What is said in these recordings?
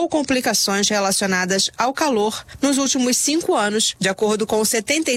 ou complicações relacionadas ao calor nos últimos 5 anos, de acordo com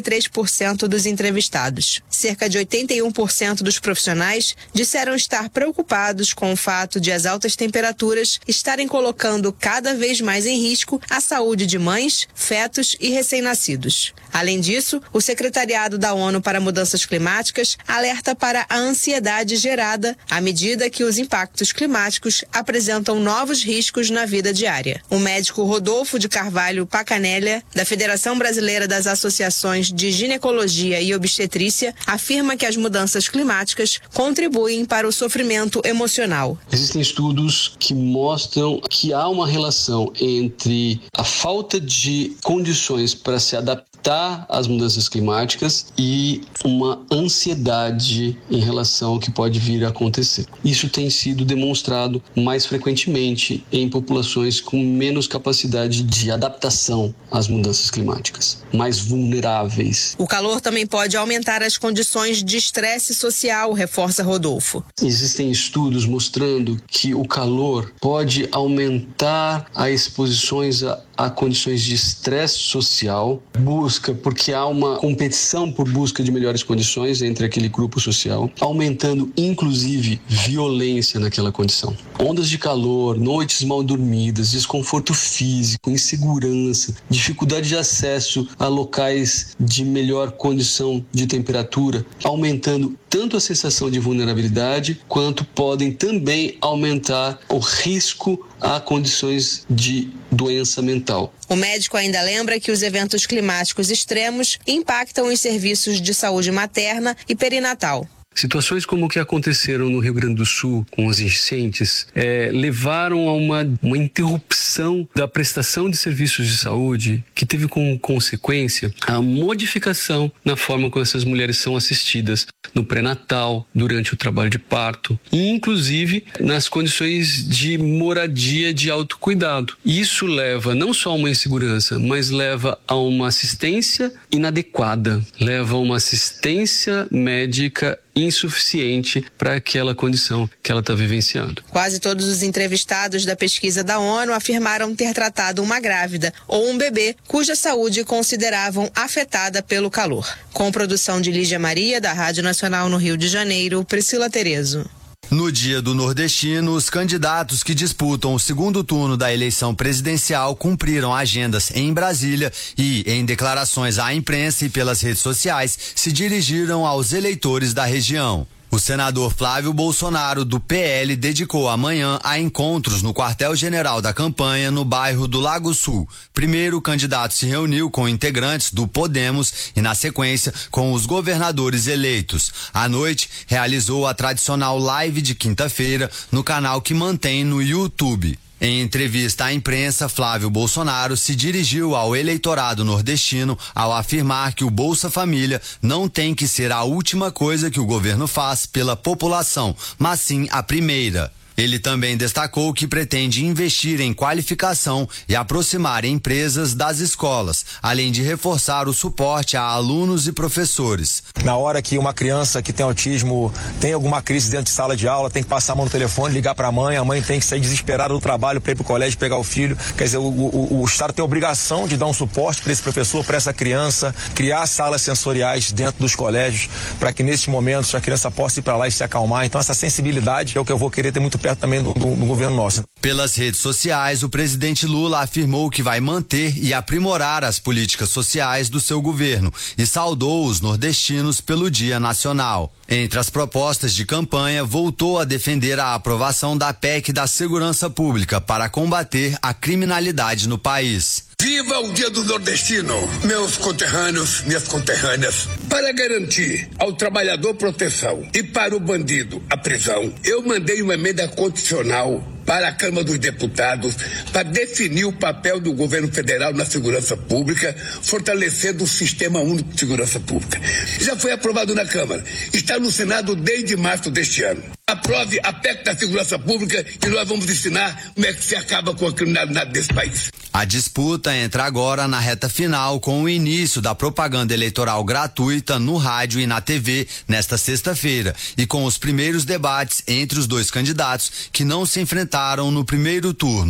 73% dos entrevistados. Cerca de 81% dos profissionais disseram estar preocupados com o fato de as altas temperaturas estarem colocando cada vez mais em risco a saúde de mães, fetos e recém-nascidos. Além disso, o Secretariado da ONU para Mudanças Climáticas alerta para a ansiedade gerada à medida que os impactos climáticos apresentam novos riscos na vida diária. O médico Rodolfo de Carvalho Pacanelli, da Federação Brasileira das Associações de Ginecologia e Obstetrícia, afirma que as mudanças climáticas contribuem para o sofrimento emocional. Existem estudos que mostram que há uma relação entre a falta de condições para se adaptar às mudanças climáticas e uma ansiedade em relação ao que pode vir a acontecer. Isso tem sido demonstrado mais frequentemente em populações com menos capacidade de adaptação às mudanças climáticas, mais vulneráveis. O calor também pode aumentar as condições de estresse social, reforça Rodolfo. Existem estudos mostrando que o calor pode aumentar as exposições a condições de estresse social, porque há uma competição por busca de melhores condições entre aquele grupo social, aumentando inclusive violência naquela condição. Ondas de calor, noites mal dormidas, desconforto físico, insegurança, dificuldade de acesso a locais de melhor condição de temperatura, aumentando tanto a sensação de vulnerabilidade quanto podem também aumentar o risco a condições de doença mental. O médico ainda lembra que os eventos climáticos extremos impactam os serviços de saúde materna e perinatal. Situações como o que aconteceram no Rio Grande do Sul com as enchentes levaram a uma interrupção da prestação de serviços de saúde que teve como consequência a modificação na forma como essas mulheres são assistidas no pré-natal, durante o trabalho de parto e inclusive nas condições de moradia de autocuidado. Isso leva não só a uma insegurança, mas leva a uma assistência inadequada, leva a uma assistência médica insuficiente para aquela condição que ela está vivenciando. Quase todos os entrevistados da pesquisa da ONU afirmaram ter tratado uma grávida ou um bebê cuja saúde consideravam afetada pelo calor. Com produção de Lígia Maria, da Rádio Nacional no Rio de Janeiro, Priscila Terezo. No Dia do Nordestino, os candidatos que disputam o segundo turno da eleição presidencial cumpriram agendas em Brasília e, em declarações à imprensa e pelas redes sociais, se dirigiram aos eleitores da região. O senador Flávio Bolsonaro, do PL, dedicou a manhã a encontros no quartel-general da campanha no bairro do Lago Sul. Primeiro, o candidato se reuniu com integrantes do Podemos e, na sequência, com os governadores eleitos. À noite, realizou a tradicional live de quinta-feira no canal que mantém no YouTube. Em entrevista à imprensa, Flávio Bolsonaro se dirigiu ao eleitorado nordestino ao afirmar que o Bolsa Família não tem que ser a última coisa que o governo faz pela população, mas sim a primeira. Ele também destacou que pretende investir em qualificação e aproximar empresas das escolas, além de reforçar o suporte a alunos e professores. Na hora que uma criança que tem autismo tem alguma crise dentro de sala de aula, tem que passar a mão no telefone, ligar para a mãe tem que sair desesperada do trabalho para ir para o colégio pegar o filho. Quer dizer, o Estado tem a obrigação de dar um suporte para esse professor, para essa criança, criar salas sensoriais dentro dos colégios, para que nesses momentos a criança possa ir para lá e se acalmar. Então essa sensibilidade é o que eu vou querer ter muito perto também do governo nosso. Pelas redes sociais, o presidente Lula afirmou que vai manter e aprimorar as políticas sociais do seu governo e saudou os nordestinos pelo Dia Nacional. Entre as propostas de campanha, voltou a defender a aprovação da PEC da Segurança Pública para combater a criminalidade no país. Viva o Dia do Nordestino, meus conterrâneos, minhas conterrâneas. Para garantir ao trabalhador proteção e para o bandido a prisão, eu mandei uma emenda constitucional para a Câmara dos Deputados para definir o papel do governo federal na segurança pública, fortalecendo o Sistema Único de Segurança Pública. Já foi aprovado na Câmara, está no Senado desde março deste ano. Aprove a PEC da Segurança Pública e nós vamos ensinar como é que se acaba com a criminalidade desse país. A disputa entra agora na reta final com o início da propaganda eleitoral gratuita no rádio e na TV nesta sexta-feira e com os primeiros debates entre os dois candidatos que não se enfrentaram no primeiro turno.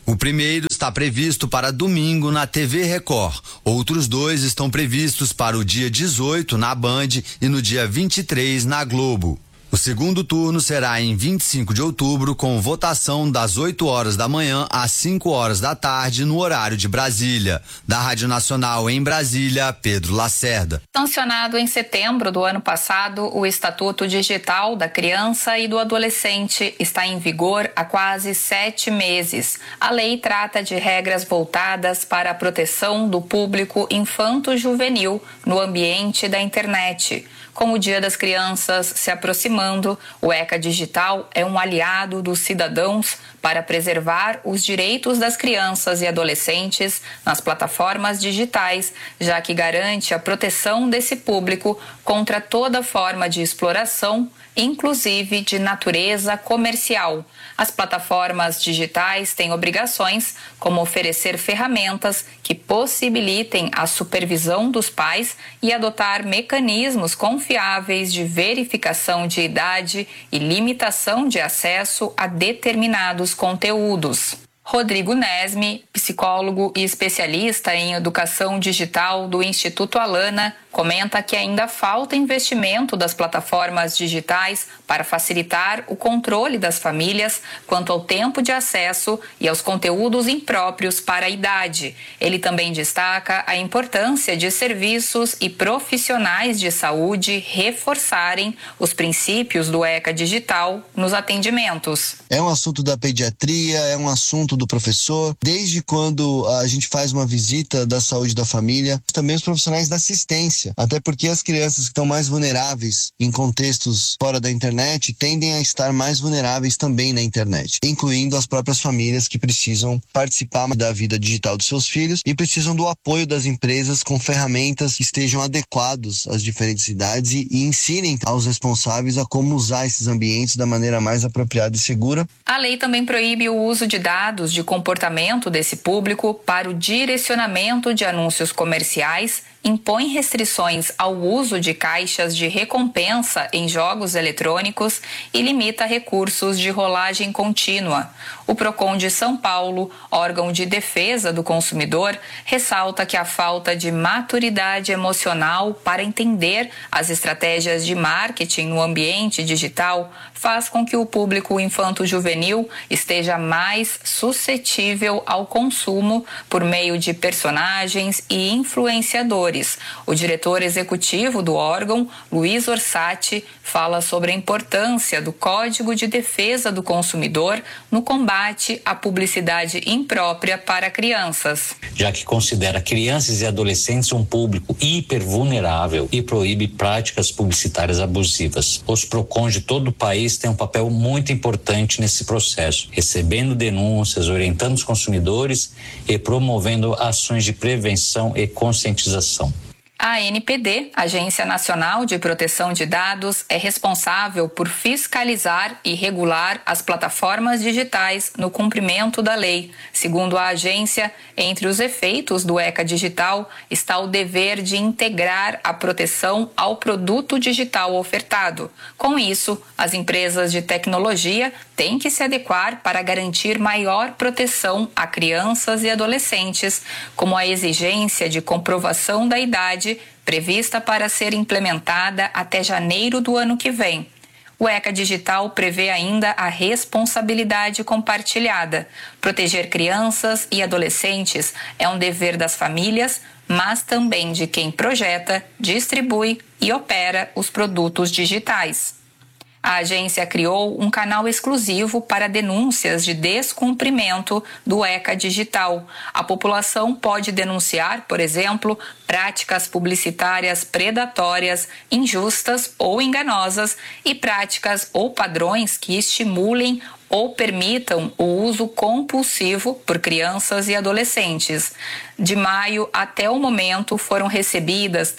O primeiro está previsto para domingo na TV Record. Outros 2 estão previstos para o dia 18 na Band e no dia 23 na Globo. O segundo turno será em 25 de outubro, com votação das 8 horas da manhã às 5 horas da tarde, no horário de Brasília. Da Rádio Nacional em Brasília, Pedro Lacerda. Sancionado em setembro do ano passado, o Estatuto Digital da Criança e do Adolescente está em vigor há quase 7 meses. A lei trata de regras voltadas para a proteção do público infanto-juvenil no ambiente da internet. Com o Dia das Crianças se aproximando, o ECA Digital é um aliado dos cidadãos para preservar os direitos das crianças e adolescentes nas plataformas digitais, já que garante a proteção desse público contra toda forma de exploração, inclusive de natureza comercial. As plataformas digitais têm obrigações, como oferecer ferramentas que possibilitem a supervisão dos pais e adotar mecanismos confiáveis de verificação de idade e limitação de acesso a determinados conteúdos. Rodrigo Nesme, psicólogo e especialista em educação digital do Instituto Alana, comenta que ainda falta investimento das plataformas digitais para facilitar o controle das famílias quanto ao tempo de acesso e aos conteúdos impróprios para a idade. Ele também destaca a importância de serviços e profissionais de saúde reforçarem os princípios do ECA Digital nos atendimentos. É um assunto da pediatria, é um assunto do professor, desde quando a gente faz uma visita da saúde da família, também os profissionais da assistência, até porque as crianças que estão mais vulneráveis em contextos fora da internet tendem a estar mais vulneráveis também na internet, incluindo as próprias famílias que precisam participar da vida digital dos seus filhos e precisam do apoio das empresas com ferramentas que estejam adequados às diferentes idades e ensinem aos responsáveis a como usar esses ambientes da maneira mais apropriada e segura. A lei também proíbe o uso de dados de comportamento desse público para o direcionamento de anúncios comerciais, impõe restrições ao uso de caixas de recompensa em jogos eletrônicos e limita recursos de rolagem contínua. O Procon de São Paulo, órgão de defesa do consumidor, ressalta que a falta de maturidade emocional para entender as estratégias de marketing no ambiente digital faz com que o público infanto-juvenil esteja mais suscetível ao consumo por meio de personagens e influenciadores. O diretor executivo do órgão, Luiz Orsatti, fala sobre a importância do Código de Defesa do Consumidor no combate à publicidade imprópria para crianças. Já que considera crianças e adolescentes um público hipervulnerável e proíbe práticas publicitárias abusivas. Os PROCONs de todo o país têm um papel muito importante nesse processo, recebendo denúncias, orientando os consumidores e promovendo ações de prevenção e conscientização. A ANPD, Agência Nacional de Proteção de Dados, é responsável por fiscalizar e regular as plataformas digitais no cumprimento da lei. Segundo a agência, entre os efeitos do ECA Digital está o dever de integrar a proteção ao produto digital ofertado. Com isso, as empresas de tecnologia têm que se adequar para garantir maior proteção a crianças e adolescentes, como a exigência de comprovação da idade prevista para ser implementada até janeiro do ano que vem. O ECA Digital prevê ainda a responsabilidade compartilhada. Proteger crianças e adolescentes é um dever das famílias, mas também de quem projeta, distribui e opera os produtos digitais. A agência criou um canal exclusivo para denúncias de descumprimento do ECA Digital. A população pode denunciar, por exemplo, práticas publicitárias predatórias, injustas ou enganosas e práticas ou padrões que estimulem ou permitam o uso compulsivo por crianças e adolescentes. De maio até o momento foram recebidas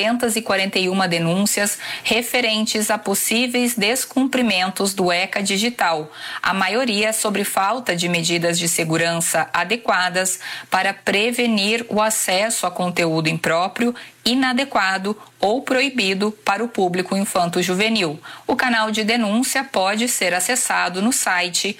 341 denúncias referentes a possíveis descumprimentos do ECA Digital, a maioria sobre falta de medidas de segurança adequadas para prevenir o acesso a conteúdo impróprio inadequado ou proibido para o público infanto-juvenil. O canal de denúncia pode ser acessado no site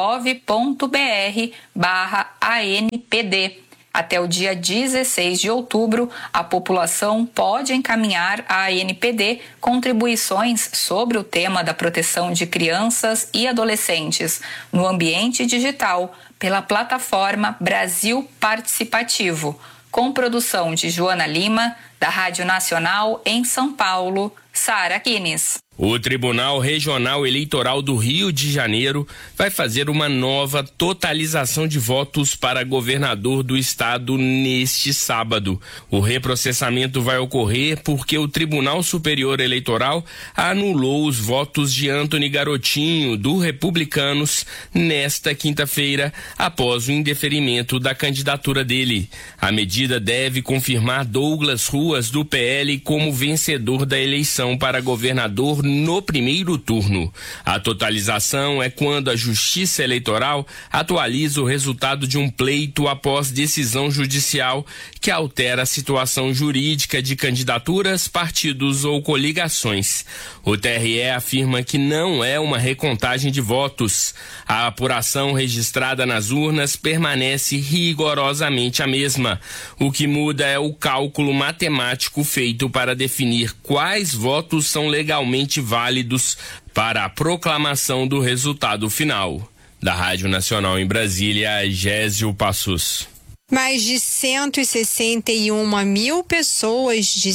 gov.br/ANPD. Até o dia 16 de outubro, a população pode encaminhar à ANPD contribuições sobre o tema da proteção de crianças e adolescentes no ambiente digital pela plataforma Brasil Participativo, com produção de Joana Lima, da Rádio Nacional em São Paulo, Sara Quines. O Tribunal Regional Eleitoral do Rio de Janeiro vai fazer uma nova totalização de votos para governador do estado neste sábado. O reprocessamento vai ocorrer porque o Tribunal Superior Eleitoral anulou os votos de Antony Garotinho, do Republicanos, nesta quinta-feira, após o indeferimento da candidatura dele. A medida deve confirmar Douglas Ruas, do PL, como vencedor da eleição para governador no primeiro turno. A totalização é quando a Justiça Eleitoral atualiza o resultado de um pleito após decisão judicial que altera a situação jurídica de candidaturas, partidos ou coligações. O TRE afirma que não é uma recontagem de votos. A apuração registrada nas urnas permanece rigorosamente a mesma. O que muda é o cálculo matemático feito para definir quais votos são legalmente válidos para a proclamação do resultado final. Da Rádio Nacional em Brasília, Gésio Passos. Mais de 161 mil pessoas de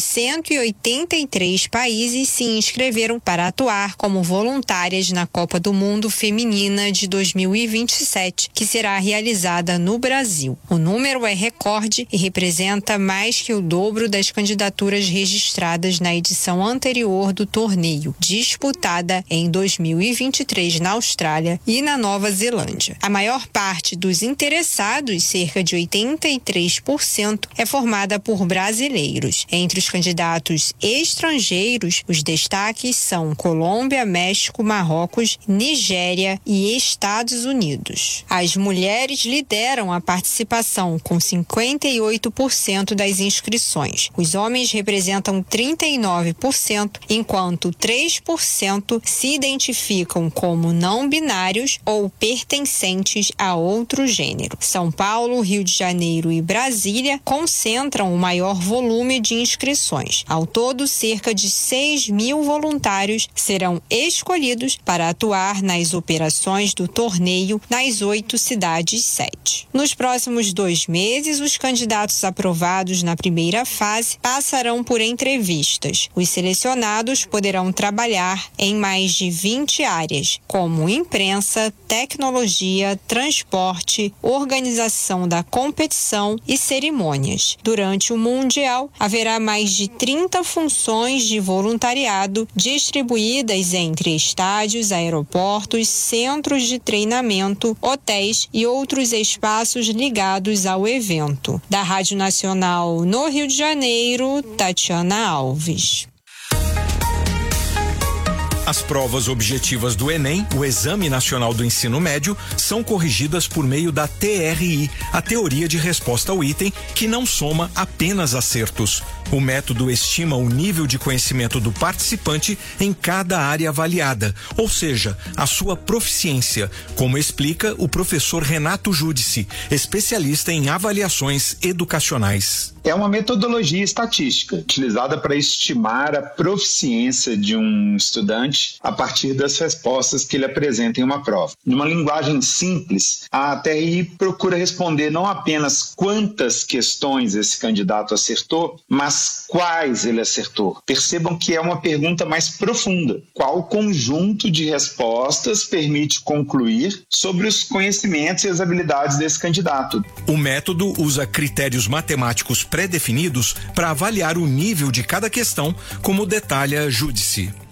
183 países se inscreveram para atuar como voluntárias na Copa do Mundo Feminina de 2027, que será realizada no Brasil. O número é recorde e representa mais que o dobro das candidaturas registradas na edição anterior do torneio, disputada em 2023 na Austrália e na Nova Zelândia. A maior parte dos interessados, cerca de 83%, é formada por brasileiros. Entre os candidatos estrangeiros, os destaques são Colômbia, México, Marrocos, Nigéria e Estados Unidos. As mulheres lideram a participação com 58% das inscrições. Os homens representam 39%, enquanto 3% se identificam como não binários ou pertencentes a outro gênero. São Paulo, Rio de Janeiro e Brasília concentram o maior volume de inscrições. Ao todo, cerca de 6 mil voluntários serão escolhidos para atuar nas operações do torneio nas 8 cidades sede. Nos próximos 2 meses, os candidatos aprovados na primeira fase passarão por entrevistas. Os selecionados poderão trabalhar em mais de 20 áreas, como imprensa, tecnologia, transporte, organização da competição e cerimônias. Durante o Mundial, haverá mais de 30 funções de voluntariado distribuídas entre estádios, aeroportos, centros de treinamento, hotéis e outros espaços ligados ao evento. Da Rádio Nacional no Rio de Janeiro, Tatiana Alves. As provas objetivas do Enem, o Exame Nacional do Ensino Médio, são corrigidas por meio da TRI, a teoria de resposta ao item, que não soma apenas acertos. O método estima o nível de conhecimento do participante em cada área avaliada, ou seja, a sua proficiência, como explica o professor Renato Júdice, especialista em avaliações educacionais. É uma metodologia estatística utilizada para estimar a proficiência de um estudante a partir das respostas que ele apresenta em uma prova. Numa linguagem simples, a TRI procura responder não apenas quantas questões esse candidato acertou, mas quais ele acertou. Percebam que é uma pergunta mais profunda. Qual conjunto de respostas permite concluir sobre os conhecimentos e as habilidades desse candidato? O método usa critérios matemáticos pré-definidos para avaliar o nível de cada questão, como detalha Júdice.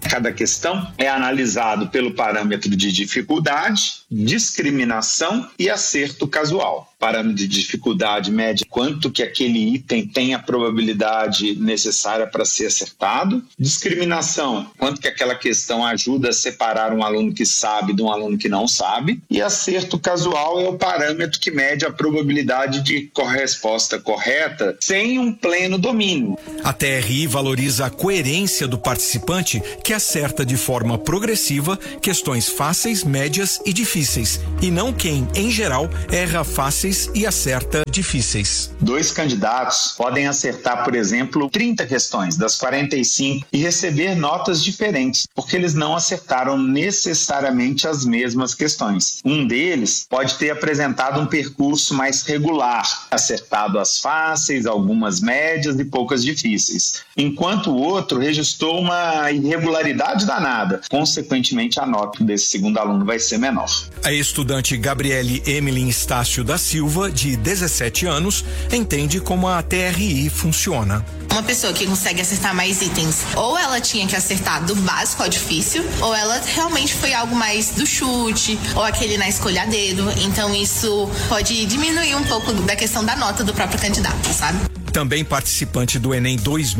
Cada questão é analisado pelo parâmetro de dificuldade, discriminação e acerto casual. Parâmetro de dificuldade mede quanto que aquele item tem a probabilidade necessária para ser acertado. Discriminação, quanto que aquela questão ajuda a separar um aluno que sabe de um aluno que não sabe. E acerto casual é o parâmetro que mede a probabilidade de resposta correta sem um pleno domínio. A TRI valoriza a coerência do participante que acerta de forma progressiva questões fáceis, médias e difíceis, e não quem, em geral, erra fáceis e acerta difíceis. 2 candidatos podem acertar, por exemplo, 30 questões das 45 e receber notas diferentes, porque eles não acertaram necessariamente as mesmas questões. Um deles pode ter apresentado um percurso mais regular, acertado as fáceis, algumas médias e poucas difíceis, enquanto o outro registrou uma irregularidade danada. Consequentemente, a nota desse segundo aluno vai ser menor. A estudante Gabriele Emily Estácio da Silva, de 17 anos, entende como a TRI funciona. Uma pessoa que consegue acertar mais itens, ou ela tinha que acertar do básico ao difícil, ou ela realmente foi algo mais do chute, ou aquele na escolha a dedo. Então isso pode diminuir um pouco da questão da nota do próprio candidato, sabe? Também participante do Enem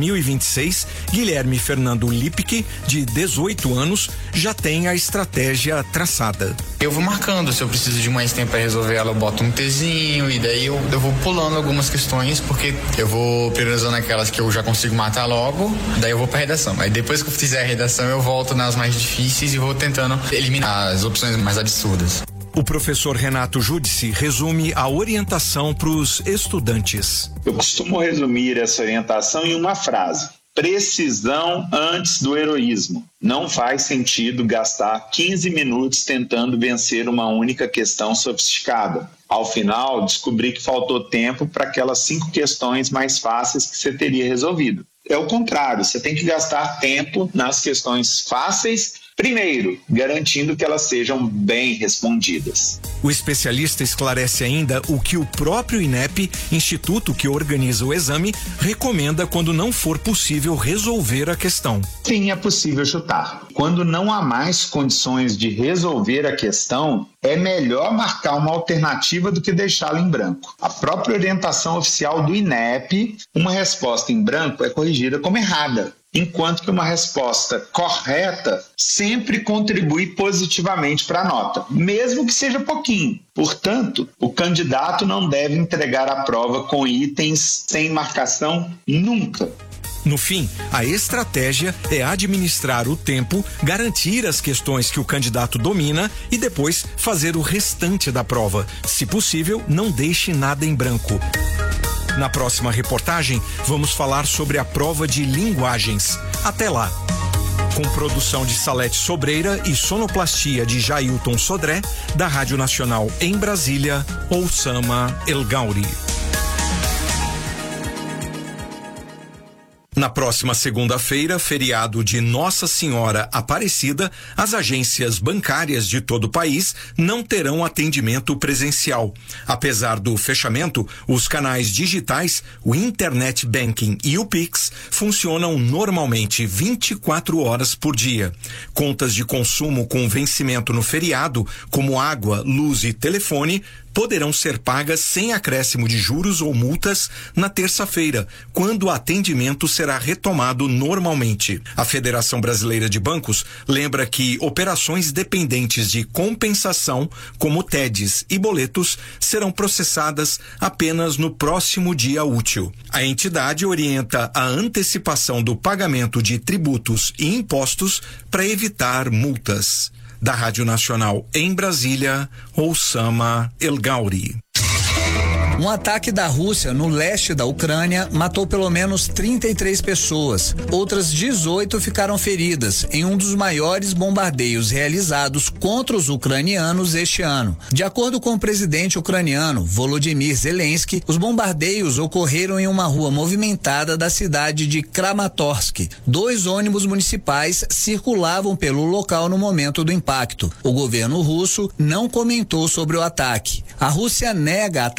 2026, Guilherme Fernando Lipke, de 18 anos, já tem a estratégia traçada. Eu vou marcando, se eu preciso de mais tempo para resolver ela, eu boto um Tzinho e daí eu vou pulando algumas questões, porque eu vou priorizando aquelas que eu já consigo matar logo, daí eu vou pra redação. Aí depois que eu fizer a redação, eu volto nas mais difíceis e vou tentando eliminar as opções mais absurdas. O professor Renato Judici resume a orientação para os estudantes. Eu costumo resumir essa orientação em uma frase: precisão antes do heroísmo. Não faz sentido gastar 15 minutos tentando vencer uma única questão sofisticada. Ao final, descobri que faltou tempo para aquelas 5 questões mais fáceis que você teria resolvido. É o contrário, você tem que gastar tempo nas questões fáceis, primeiro, garantindo que elas sejam bem respondidas. O especialista esclarece ainda o que o próprio INEP, instituto que organiza o exame, recomenda quando não for possível resolver a questão. Sim, é possível chutar. Quando não há mais condições de resolver a questão, é melhor marcar uma alternativa do que deixá-la em branco. A própria orientação oficial do INEP, uma resposta em branco é corrigida como errada, enquanto que uma resposta correta sempre contribui positivamente para a nota, mesmo que seja pouquinho. Portanto, o candidato não deve entregar a prova com itens sem marcação nunca. No fim, a estratégia é administrar o tempo, garantir as questões que o candidato domina e depois fazer o restante da prova. Se possível, não deixe nada em branco. Na próxima reportagem, vamos falar sobre a prova de linguagens. Até lá! Com produção de Salete Sobreira e sonoplastia de Jailton Sodré, da Rádio Nacional em Brasília, Oussama El Gauri. Na próxima segunda-feira, feriado de Nossa Senhora Aparecida, as agências bancárias de todo o país não terão atendimento presencial. Apesar do fechamento, os canais digitais, o Internet Banking e o Pix funcionam normalmente 24 horas por dia. Contas de consumo com vencimento no feriado, como água, luz e telefone, poderão ser pagas sem acréscimo de juros ou multas na terça-feira, quando o atendimento será retomado normalmente. A Federação Brasileira de Bancos lembra que operações dependentes de compensação, como TEDs e boletos, serão processadas apenas no próximo dia útil. A entidade orienta a antecipação do pagamento de tributos e impostos para evitar multas. Da Rádio Nacional em Brasília, Oussama El Gauri. Um ataque da Rússia no leste da Ucrânia matou pelo menos 33 pessoas. Outras 18 ficaram feridas em um dos maiores bombardeios realizados contra os ucranianos este ano. De acordo com o presidente ucraniano Volodymyr Zelensky, os bombardeios ocorreram em uma rua movimentada da cidade de Kramatorsk. 2 ônibus municipais circulavam pelo local no momento do impacto. O governo russo não comentou sobre o ataque. A Rússia nega atacar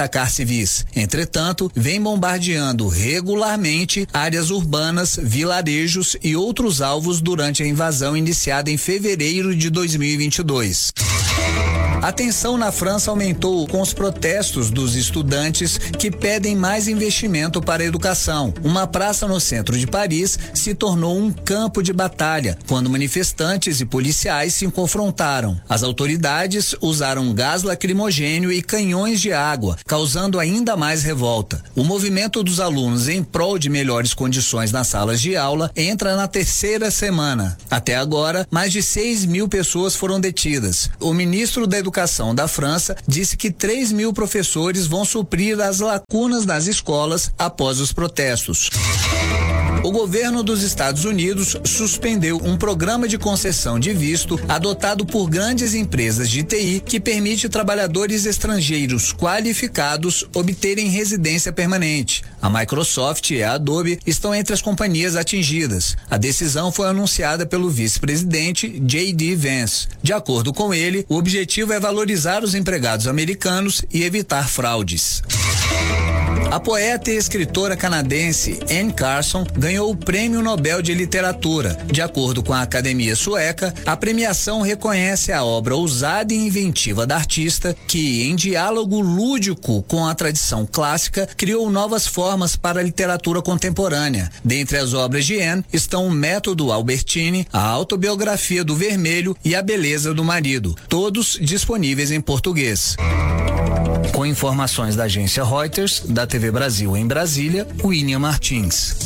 civis. Entretanto, vem bombardeando regularmente áreas urbanas, vilarejos e outros alvos durante a invasão iniciada em fevereiro de 2022. A tensão na França aumentou com os protestos dos estudantes que pedem mais investimento para a educação. Uma praça no centro de Paris se tornou um campo de batalha quando manifestantes e policiais se confrontaram. As autoridades usaram gás lacrimogênio e canhões de água, causando ainda mais revolta. O movimento dos alunos em prol de melhores condições nas salas de aula entra na terceira semana. Até agora, mais de 6.000 pessoas foram detidas. O ministro da Educação da França disse que 3.000 professores vão suprir as lacunas nas escolas após os protestos. O governo dos Estados Unidos suspendeu um programa de concessão de visto adotado por grandes empresas de TI que permite trabalhadores estrangeiros qualificados obterem residência permanente. A Microsoft e a Adobe estão entre as companhias atingidas. A decisão foi anunciada pelo vice-presidente J.D. Vance. De acordo com ele, o objetivo é valorizar os empregados americanos e evitar fraudes. A poeta e escritora canadense Anne Carson ganhou o Prêmio Nobel de Literatura. De acordo com a Academia Sueca, a premiação reconhece a obra ousada e inventiva da artista, que, em diálogo lúdico com a tradição clássica, criou novas formas para a literatura contemporânea. Dentre as obras de Anne estão o Método Albertine, a Autobiografia do Vermelho e A Beleza do Marido, todos disponíveis em português. Com informações da agência Reuters, da TV Brasil em Brasília, William Martins.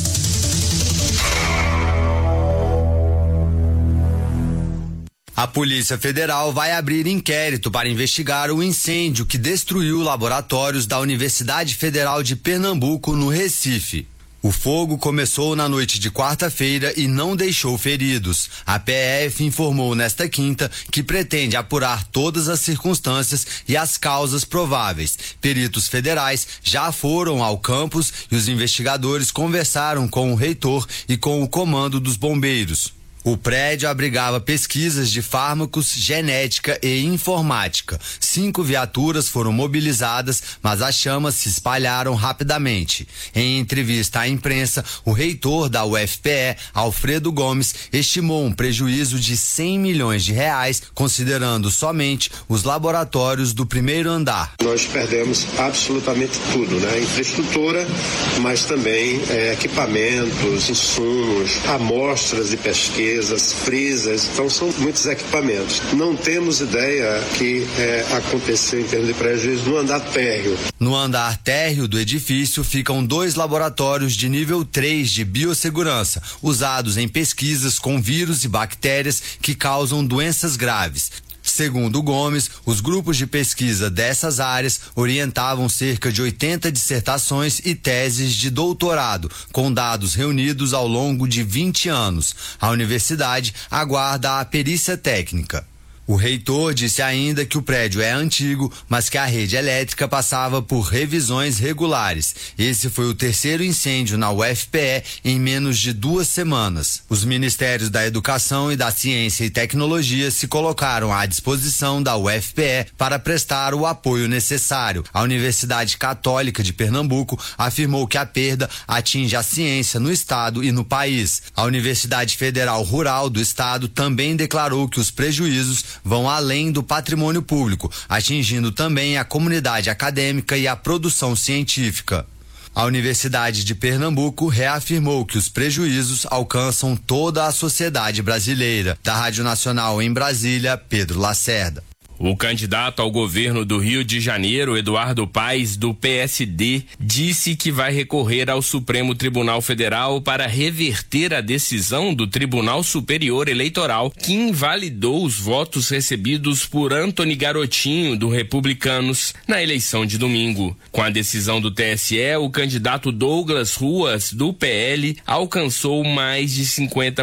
A Polícia Federal vai abrir inquérito para investigar o incêndio que destruiu laboratórios da Universidade Federal de Pernambuco, no Recife. O fogo começou na noite de quarta-feira e não deixou feridos. A PF informou nesta quinta que pretende apurar todas as circunstâncias e as causas prováveis. Peritos federais já foram ao campus e os investigadores conversaram com o reitor e com o comando dos bombeiros. O prédio abrigava pesquisas de fármacos, genética e informática. 5 viaturas foram mobilizadas, mas as chamas se espalharam rapidamente. Em entrevista à imprensa, o reitor da UFPE, Alfredo Gomes, estimou um prejuízo de R$100 milhões, considerando somente os laboratórios do primeiro andar. Nós perdemos absolutamente tudo, né? Infraestrutura, mas também equipamentos, insumos, amostras de pesquisa, frisas, então são muitos equipamentos. Não temos ideia que aconteceu em termos de prejuízo no andar térreo. No andar térreo do edifício ficam 2 laboratórios de nível 3 de biossegurança, usados em pesquisas com vírus e bactérias que causam doenças graves. Segundo Gomes, os grupos de pesquisa dessas áreas orientavam cerca de 80 dissertações e teses de doutorado, com dados reunidos ao longo de 20 anos. A universidade aguarda a perícia técnica. O reitor disse ainda que o prédio é antigo, mas que a rede elétrica passava por revisões regulares. Esse foi o terceiro incêndio na UFPE em menos de 2 semanas. Os Ministérios da Educação e da Ciência e Tecnologia se colocaram à disposição da UFPE para prestar o apoio necessário. A Universidade Católica de Pernambuco afirmou que a perda atinge a ciência no estado e no país. A Universidade Federal Rural do estado também declarou que os prejuízos vão além do patrimônio público, atingindo também a comunidade acadêmica e a produção científica. A Universidade de Pernambuco reafirmou que os prejuízos alcançam toda a sociedade brasileira. Da Rádio Nacional em Brasília, Pedro Lacerda. O candidato ao governo do Rio de Janeiro, Eduardo Paes, do PSD, disse que vai recorrer ao Supremo Tribunal Federal para reverter a decisão do Tribunal Superior Eleitoral, que invalidou os votos recebidos por Antony Garotinho, do Republicanos, na eleição de domingo. Com a decisão do TSE, o candidato Douglas Ruas, do PL, alcançou mais de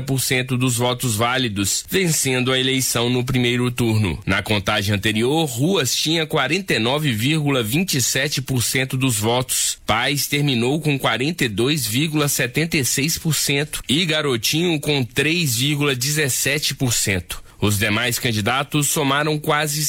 50% dos votos válidos, vencendo a eleição no primeiro turno. Na contagem anterior, Ruas tinha 49,27% dos votos. Paes terminou com 42,76% e Garotinho com 3,17%. Os demais candidatos somaram quase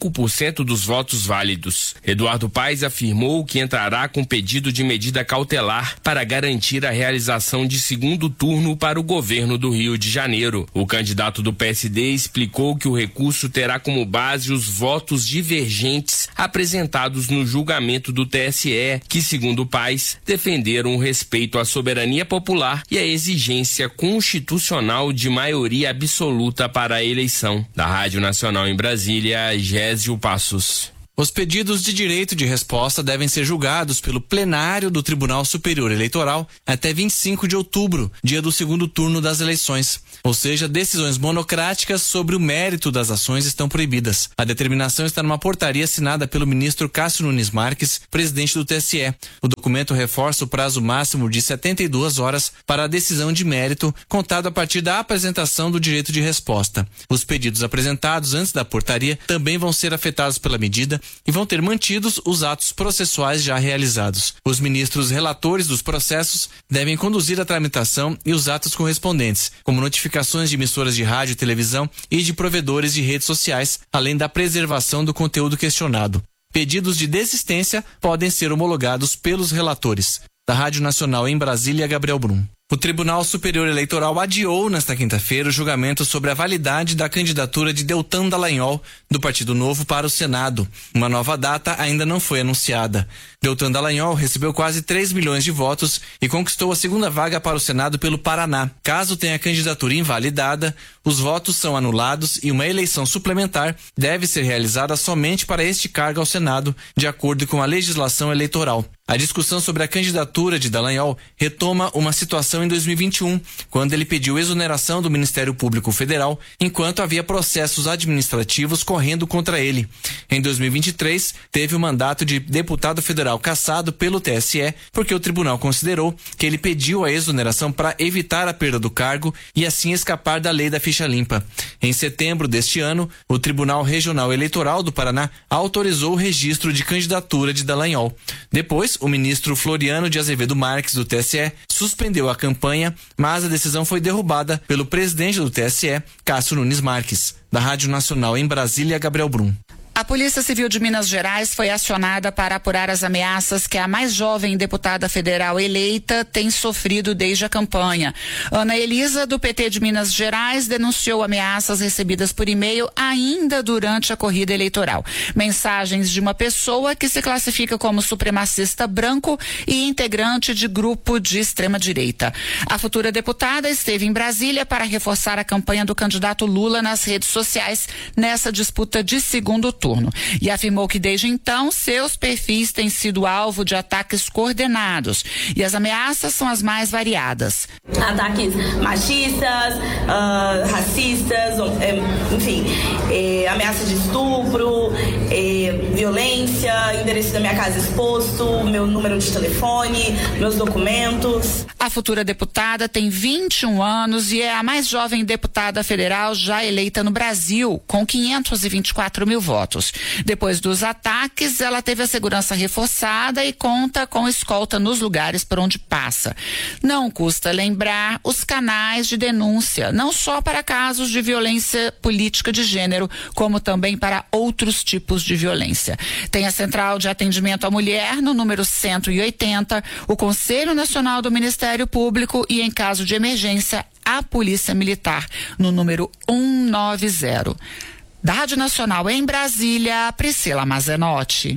5% dos votos válidos. Eduardo Paes afirmou que entrará com pedido de medida cautelar para garantir a realização de segundo turno para o governo do Rio de Janeiro. O candidato do PSD explicou que o recurso terá como base os votos divergentes apresentados no julgamento do TSE, que, segundo Paes, defenderam o respeito à soberania popular e a exigência constitucional de maioria absoluta para a eleição. Da Rádio Nacional em Brasília, Gésio Passos. Os pedidos de direito de resposta devem ser julgados pelo plenário do Tribunal Superior Eleitoral até 25 de outubro, dia do segundo turno das eleições. Ou seja, decisões monocráticas sobre o mérito das ações estão proibidas. A determinação está numa portaria assinada pelo ministro Cássio Nunes Marques, presidente do TSE. O documento reforça o prazo máximo de 72 horas para a decisão de mérito, contado a partir da apresentação do direito de resposta. Os pedidos apresentados antes da portaria também vão ser afetados pela medida e vão ter mantidos os atos processuais já realizados. Os ministros relatores dos processos devem conduzir a tramitação e os atos correspondentes, como notificações de emissoras de rádio e televisão e de provedores de redes sociais, além da preservação do conteúdo questionado. Pedidos de desistência podem ser homologados pelos relatores. Da Rádio Nacional em Brasília, Gabriel Brum. O Tribunal Superior Eleitoral adiou nesta quinta-feira o julgamento sobre a validade da candidatura de Deltan Dallagnol, do Partido Novo, para o Senado. Uma nova data ainda não foi anunciada. Deltan Dallagnol recebeu quase 3 milhões de votos e conquistou a segunda vaga para o Senado pelo Paraná. Caso tenha a candidatura invalidada, os votos são anulados e uma eleição suplementar deve ser realizada somente para este cargo ao Senado, de acordo com a legislação eleitoral. A discussão sobre a candidatura de Dallagnol retoma uma situação em 2021, quando ele pediu exoneração do Ministério Público Federal, enquanto havia processos administrativos correndo contra ele. Em 2023, teve o mandato de deputado federal cassado pelo TSE, porque o tribunal considerou que ele pediu a exoneração para evitar a perda do cargo e assim escapar da lei da ficha limpa. Em setembro deste ano, o Tribunal Regional Eleitoral do Paraná autorizou o registro de candidatura de Dallagnol. Depois, o ministro Floriano de Azevedo Marques, do TSE, suspendeu a campanha, mas a decisão foi derrubada pelo presidente do TSE, Cássio Nunes Marques. Da Rádio Nacional em Brasília, Gabriel Brum. A Polícia Civil de Minas Gerais foi acionada para apurar as ameaças que a mais jovem deputada federal eleita tem sofrido desde a campanha. Ana Elisa, do PT de Minas Gerais, denunciou ameaças recebidas por e-mail ainda durante a corrida eleitoral. Mensagens de uma pessoa que se classifica como supremacista branco e integrante de grupo de extrema-direita. A futura deputada esteve em Brasília para reforçar a campanha do candidato Lula nas redes sociais nessa disputa de segundo turno. E afirmou que desde então seus perfis têm sido alvo de ataques coordenados e as ameaças são as mais variadas. Ataques machistas, racistas, enfim, ameaça de estupro, violência, endereço da minha casa exposto, meu número de telefone, meus documentos. A futura deputada tem 21 anos e é a mais jovem deputada federal já eleita no Brasil, com 524 mil votos. Depois dos ataques, ela teve a segurança reforçada e conta com escolta nos lugares por onde passa. Não custa lembrar os canais de denúncia, não só para casos de violência política de gênero, como também para outros tipos de violência. Tem a Central de Atendimento à Mulher, no número 180, o Conselho Nacional do Ministério Público e, em caso de emergência, a Polícia Militar, no número 190. Da Rádio Nacional em Brasília, Priscila Mazenotti.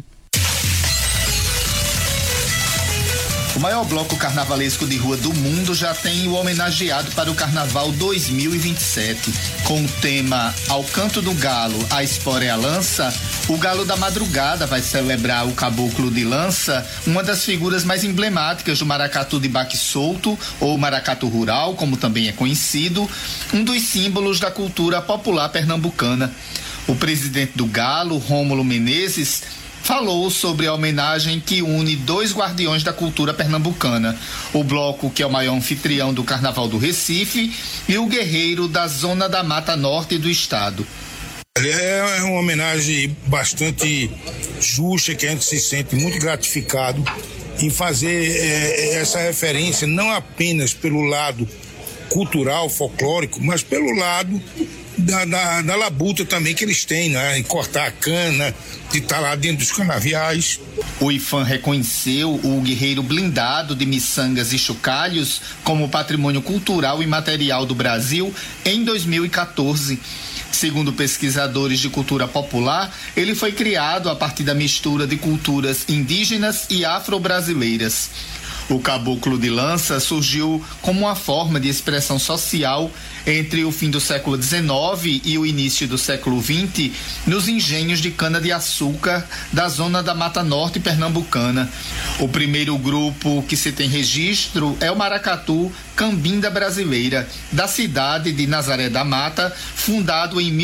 O maior bloco carnavalesco de rua do mundo já tem o homenageado para o Carnaval 2027. Com o tema Ao Canto do Galo, a Espora e a Lança, o Galo da Madrugada vai celebrar o Caboclo de Lança, uma das figuras mais emblemáticas do maracatu de baque solto, ou maracatu rural, como também é conhecido, um dos símbolos da cultura popular pernambucana. O presidente do Galo, Rômulo Menezes, falou sobre a homenagem que une dois guardiões da cultura pernambucana, o bloco que é o maior anfitrião do Carnaval do Recife e o guerreiro da Zona da Mata Norte do estado. É uma homenagem bastante justa, que a gente se sente muito gratificado em fazer essa referência, não apenas pelo lado cultural, folclórico, mas pelo lado da labuta também que eles têm, né? Em cortar a cana, de estar lá dentro dos canaviais. O IPHAN reconheceu o guerreiro blindado de miçangas e chocalhos como patrimônio cultural e material do Brasil em 2014. Segundo pesquisadores de cultura popular, ele foi criado a partir da mistura de culturas indígenas e afro-brasileiras. O caboclo de lança surgiu como uma forma de expressão social entre o fim do século XIX e o início do século XX nos engenhos de cana-de-açúcar da zona da Mata Norte pernambucana. O primeiro grupo que se tem registro é o Maracatu Cambinda Brasileira, da cidade de Nazaré da Mata, fundado em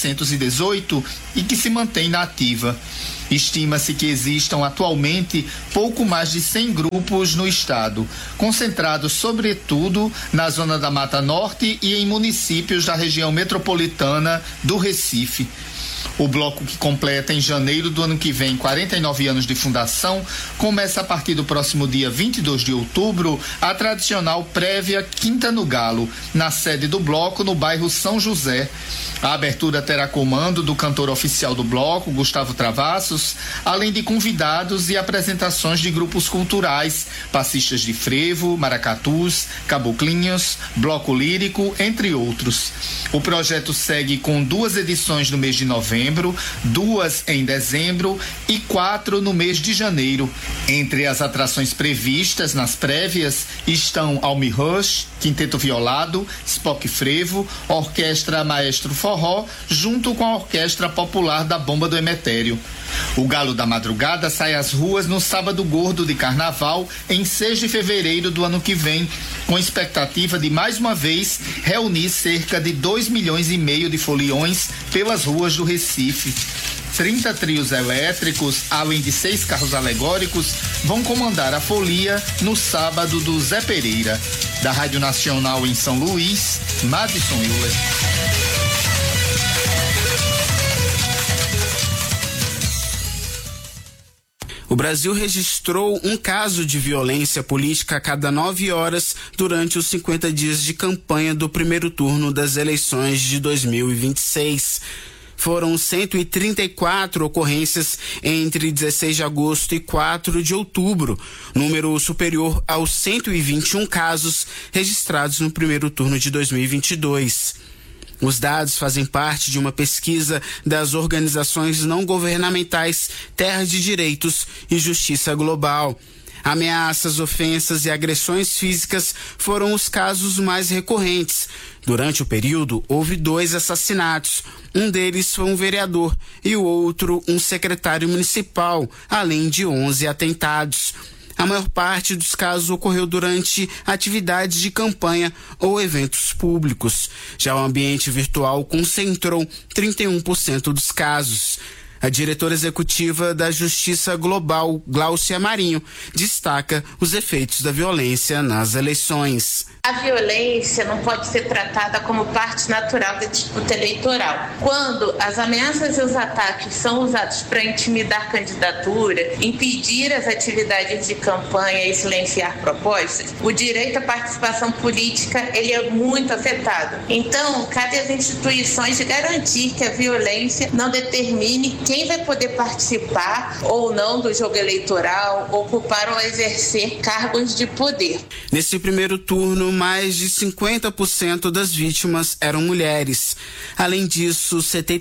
1918 e que se mantém na ativa. Estima-se que existam atualmente pouco mais de 100 grupos no estado, concentrados sobretudo na zona da Mata Norte e em municípios da região metropolitana do Recife. O bloco, que completa em janeiro do ano que vem 49 anos de fundação, começa a partir do próximo dia 22 de outubro a tradicional prévia Quinta no Galo, na sede do bloco no bairro São José. A abertura terá comando do cantor oficial do bloco, Gustavo Travassos, além de convidados e apresentações de grupos culturais, passistas de frevo, maracatus, caboclinhos, bloco lírico, entre outros. O projeto segue com 2 edições no mês de novembro, 2 em dezembro e 4 no mês de janeiro. Entre as atrações previstas nas prévias estão Almi Rush, Quinteto Violado, Spock Frevo, Orquestra Maestro Forró, junto com a Orquestra Popular da Bomba do Emetério. O Galo da Madrugada sai às ruas no Sábado Gordo de Carnaval, em 6 de fevereiro do ano que vem, com expectativa de, mais uma vez, reunir cerca de 2,5 milhões de foliões pelas ruas do Recife. 30 trios elétricos, além de 6 carros alegóricos, vão comandar a folia no sábado do Zé Pereira. Da Rádio Nacional em São Luís, Madison Euler. O Brasil registrou um caso de violência política a cada 9 horas durante os 50 dias de campanha do primeiro turno das eleições de 2026. Foram 134 ocorrências entre 16 de agosto e 4 de outubro, número superior aos 121 casos registrados no primeiro turno de 2022. Os dados fazem parte de uma pesquisa das organizações não governamentais Terra de Direitos e Justiça Global. Ameaças, ofensas e agressões físicas foram os casos mais recorrentes. Durante o período, houve 2 assassinatos. Um deles foi um vereador e o outro um secretário municipal, além de 11 atentados. A maior parte dos casos ocorreu durante atividades de campanha ou eventos públicos. Já o ambiente virtual concentrou 31% dos casos. A diretora executiva da Justiça Global, Gláucia Marinho, destaca os efeitos da violência nas eleições. A violência não pode ser tratada como parte natural da disputa eleitoral. Quando as ameaças e os ataques são usados para intimidar candidatura, impedir as atividades de campanha e silenciar propostas, o direito à participação política ele é muito afetado. Então, cabe às instituições garantir que a violência não determine quem vai poder participar ou não do jogo eleitoral, ocupar ou exercer cargos de poder. Nesse primeiro turno, mais de 50% das vítimas eram mulheres. Além disso,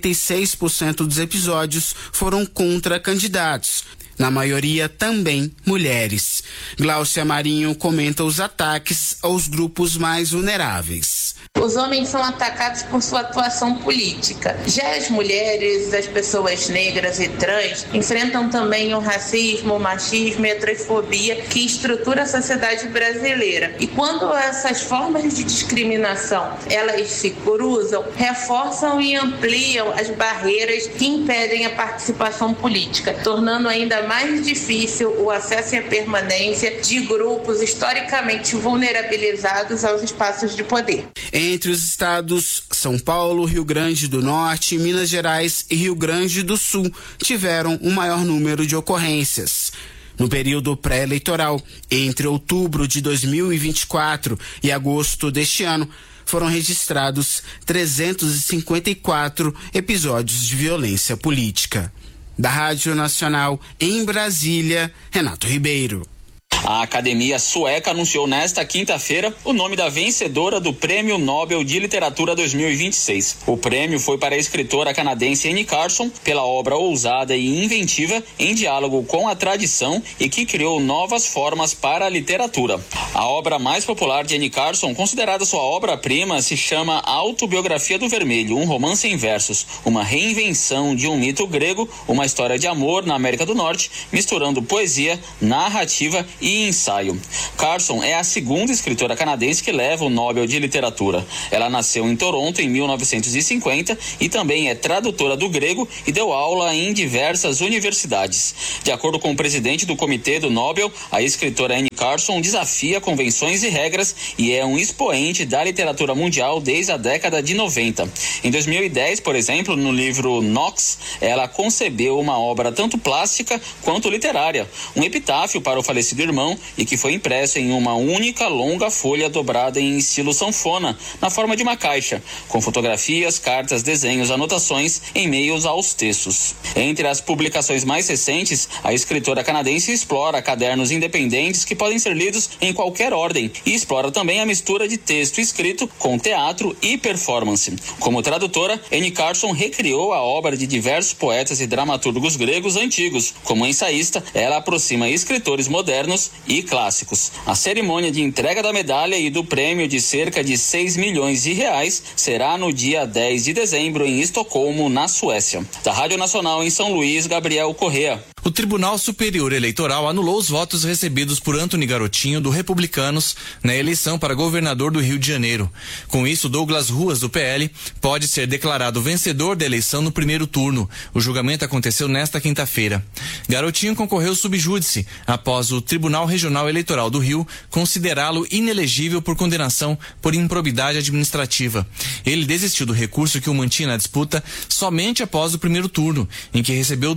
76% dos episódios foram contra candidatos. Na maioria também mulheres. Gláucia Marinho comenta os ataques aos grupos mais vulneráveis. Os homens são atacados por sua atuação política. Já as mulheres, as pessoas negras e trans enfrentam também o racismo, o machismo e a transfobia que estrutura a sociedade brasileira. E quando essas formas de discriminação elas se cruzam, reforçam e ampliam as barreiras que impedem a participação política, tornando ainda mais difícil o acesso e a permanência de grupos historicamente vulnerabilizados aos espaços de poder. Entre os estados, São Paulo, Rio Grande do Norte, Minas Gerais e Rio Grande do Sul tiveram o maior número de ocorrências. No período pré-eleitoral, entre outubro de 2024 e agosto deste ano, foram registrados 354 episódios de violência política. Da Rádio Nacional em Brasília, Renato Ribeiro. A Academia Sueca anunciou nesta quinta-feira o nome da vencedora do Prêmio Nobel de Literatura 2026. O prêmio foi para a escritora canadense Anne Carson pela obra ousada e inventiva em diálogo com a tradição e que criou novas formas para a literatura. A obra mais popular de Anne Carson, considerada sua obra-prima, se chama Autobiografia do Vermelho, um romance em versos, uma reinvenção de um mito grego, uma história de amor na América do Norte, misturando poesia, narrativa e ensaio. Carson é a segunda escritora canadense que leva o Nobel de Literatura. Ela nasceu em Toronto em 1950 e também é tradutora do grego e deu aula em diversas universidades. De acordo com o presidente do comitê do Nobel, a escritora Anne Carson desafia convenções e regras e é um expoente da literatura mundial desde a década de 90. Em 2010, por exemplo, no livro Nox, ela concebeu uma obra tanto plástica quanto literária, um epitáfio para o falecido irmão e que foi impresso em uma única longa folha dobrada em estilo sanfona, na forma de uma caixa, com fotografias, cartas, desenhos, anotações, e-mails aos textos. Entre as publicações mais recentes, a escritora canadense explora cadernos independentes que podem ser lidos em qualquer ordem e explora também a mistura de texto escrito com teatro e performance. Como tradutora, Anne Carson recriou a obra de diversos poetas e dramaturgos gregos antigos. Como ensaísta, ela aproxima escritores modernos e clássicos. A cerimônia de entrega da medalha e do prêmio de cerca de 6 milhões de reais será no dia 10 de dezembro em Estocolmo, na Suécia. Da Rádio Nacional em São Luís, Gabriel Correa. O Tribunal Superior Eleitoral anulou os votos recebidos por Antony Garotinho, do Republicanos, na eleição para governador do Rio de Janeiro. Com isso, Douglas Ruas, do PL, pode ser declarado vencedor da eleição no primeiro turno. O julgamento aconteceu nesta quinta-feira. Garotinho concorreu sub júdice após o Tribunal Regional Eleitoral do Rio considerá-lo inelegível por condenação por improbidade administrativa. Ele desistiu do recurso que o mantinha na disputa somente após o primeiro turno, em que recebeu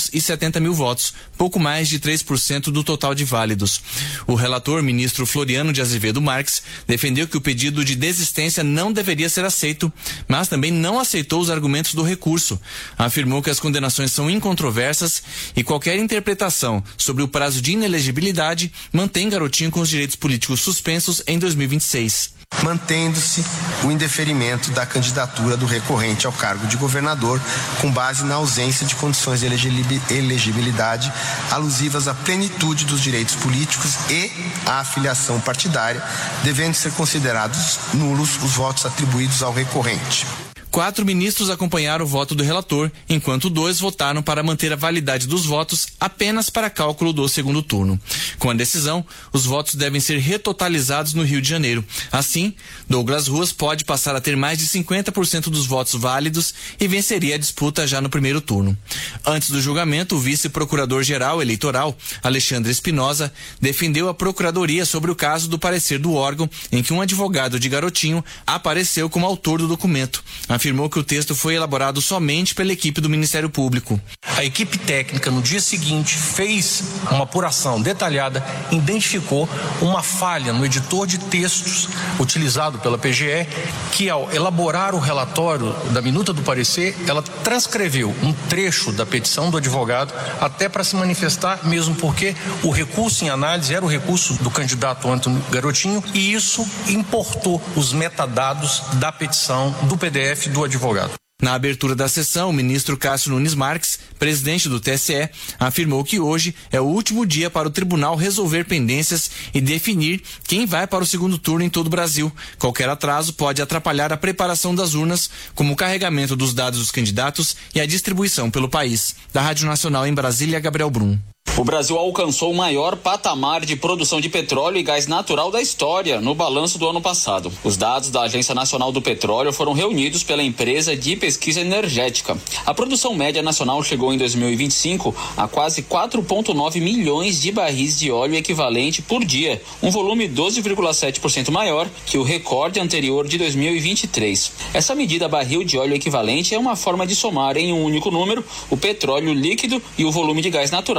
270 mil votos, pouco mais de 3% do total de válidos. O relator, ministro Floriano de Azevedo Marques, defendeu que o pedido de desistência não deveria ser aceito, mas também não aceitou os argumentos do recurso. Afirmou que as condenações são incontroversas e qualquer interpretação sobre o prazo de inelegibilidade mantém Garotinho com os direitos políticos suspensos em 2026. Mantendo-se o indeferimento da candidatura do recorrente ao cargo de governador com base na ausência de condições de elegibilidade alusivas à plenitude dos direitos políticos e à afiliação partidária, devendo ser considerados nulos os votos atribuídos ao recorrente. 4 ministros acompanharam o voto do relator, enquanto 2 votaram para manter a validade dos votos apenas para cálculo do segundo turno. Com a decisão, os votos devem ser retotalizados no Rio de Janeiro. Assim, Douglas Ruas pode passar a ter mais de 50% dos votos válidos e venceria a disputa já no primeiro turno. Antes do julgamento, o vice-procurador-geral eleitoral, Alexandre Espinosa, defendeu a procuradoria sobre o caso do parecer do órgão em que um advogado de Garotinho apareceu como autor do documento. Afirmou que o texto foi elaborado somente pela equipe do Ministério Público. A equipe técnica, no dia seguinte, fez uma apuração detalhada, identificou uma falha no editor de textos utilizado pela PGE, que ao elaborar o relatório da minuta do parecer, ela transcreveu um trecho da petição do advogado até para se manifestar, mesmo porque o recurso em análise era o recurso do candidato Antony Garotinho, e isso importou os metadados da petição do PDF do advogado. Na abertura da sessão, o ministro Cássio Nunes Marques, presidente do TSE, afirmou que hoje é o último dia para o tribunal resolver pendências e definir quem vai para o segundo turno em todo o Brasil. Qualquer atraso pode atrapalhar a preparação das urnas, como o carregamento dos dados dos candidatos e a distribuição pelo país. Da Rádio Nacional em Brasília, Gabriel Brum. O Brasil alcançou o maior patamar de produção de petróleo e gás natural da história no balanço do ano passado. Os dados da Agência Nacional do Petróleo foram reunidos pela empresa de pesquisa energética. A produção média nacional chegou em 2025 a quase 4,9 milhões de barris de óleo equivalente por dia, um volume 12,7% maior que o recorde anterior de 2023. Essa medida barril de óleo equivalente é uma forma de somar em um único número o petróleo líquido e o volume de gás natural retirado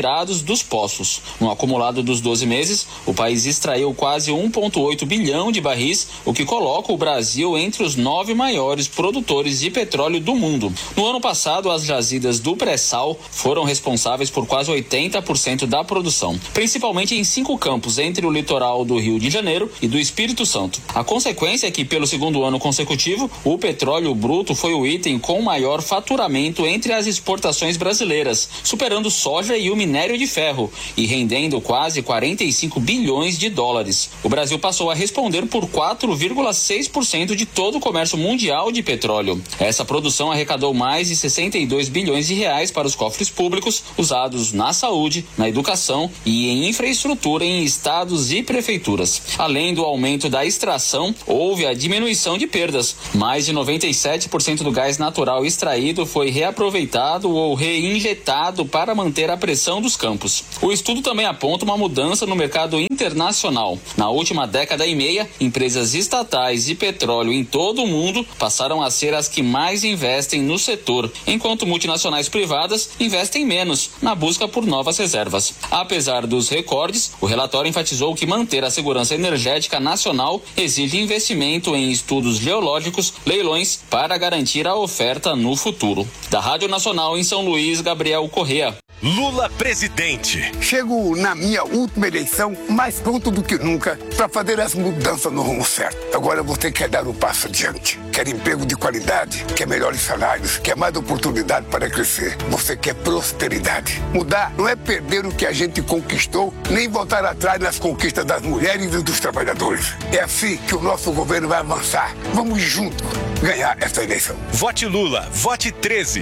retirados dos poços. No acumulado dos 12 meses, o país extraiu quase 1,8 bilhão de barris, o que coloca o Brasil entre os 9 maiores produtores de petróleo do mundo. No ano passado, as jazidas do pré-sal foram responsáveis por quase 80% da produção, principalmente em 5 campos entre o litoral do Rio de Janeiro e do Espírito Santo. A consequência é que, pelo segundo ano consecutivo, o petróleo bruto foi o item com maior faturamento entre as exportações brasileiras, superando soja e o minério de ferro e rendendo quase 45 bilhões de dólares. O Brasil passou a responder por 4,6% de todo o comércio mundial de petróleo. Essa produção arrecadou mais de 62 bilhões de reais para os cofres públicos, usados na saúde, na educação e em infraestrutura em estados e prefeituras. Além do aumento da extração, houve a diminuição de perdas. Mais de 97% do gás natural extraído foi reaproveitado ou reinjetado para manter a pressão dos campos. O estudo também aponta uma mudança no mercado internacional. Na última década e meia, empresas estatais de petróleo em todo o mundo passaram a ser as que mais investem no setor, enquanto multinacionais privadas investem menos na busca por novas reservas. Apesar dos recordes, o relatório enfatizou que manter a segurança energética nacional exige investimento em estudos geológicos, leilões, para garantir a oferta no futuro. Da Rádio Nacional em São Luís, Gabriel Correa. Lula presidente. Chego na minha última eleição mais pronto do que nunca para fazer as mudanças no rumo certo. Agora você quer dar um passo adiante. Quer emprego de qualidade, quer melhores salários, quer mais oportunidade para crescer. Você quer prosperidade. Mudar não é perder o que a gente conquistou, nem voltar atrás nas conquistas das mulheres e dos trabalhadores. É assim que o nosso governo vai avançar. Vamos juntos ganhar essa eleição. Vote Lula, vote 13.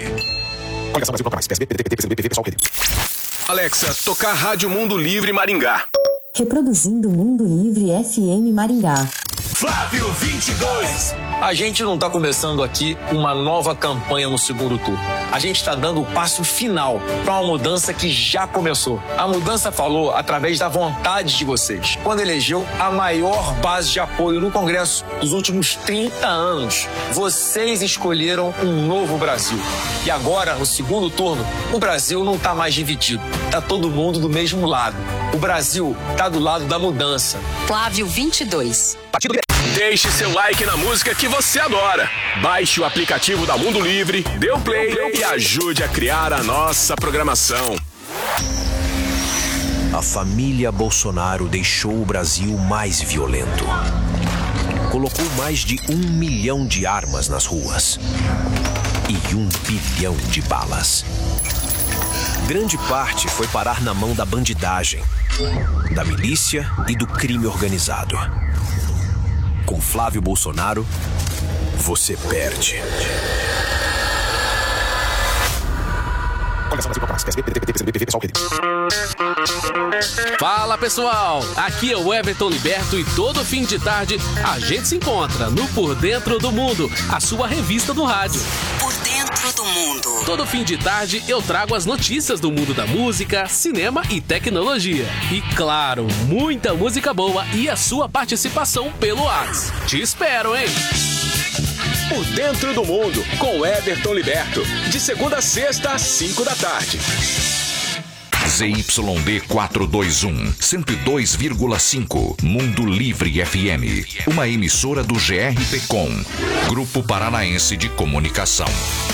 Alexa, tocar Rádio Mundo Livre Maringá. Reproduzindo Mundo Livre FM Maringá. Flávio 22. A gente não está começando aqui uma nova campanha no segundo turno. A gente está dando o passo final para uma mudança que já começou. A mudança falou através da vontade de vocês, quando elegeu a maior base de apoio no Congresso dos últimos 30 anos. Vocês escolheram um novo Brasil. E agora, no segundo turno, o Brasil não está mais dividido. Está todo mundo do mesmo lado. O Brasil está do lado da mudança. Flávio 22. Deixe seu like na música que você adora. Baixe o aplicativo da Mundo Livre, dê o play e ajude a criar a nossa programação. A família Bolsonaro deixou o Brasil mais violento. Colocou mais de 1 milhão de armas nas ruas e 1 bilhão de balas. Grande parte foi parar na mão da bandidagem, da milícia e do crime organizado. Com Flávio Bolsonaro, você perde. Fala pessoal, aqui é o Everton Liberto e todo fim de tarde a gente se encontra no Por Dentro do Mundo, a sua revista do rádio. Por Dentro do Mundo. Todo fim de tarde eu trago as notícias do mundo da música, cinema e tecnologia. E claro, muita música boa e a sua participação pelo WhatsApp. Te espero, hein? Por Dentro do Mundo, com Everton Liberto. De segunda a sexta, às 5 da tarde. ZYD 421, 102,5. Mundo Livre FM. Uma emissora do GRPcom, Grupo Paranaense de Comunicação.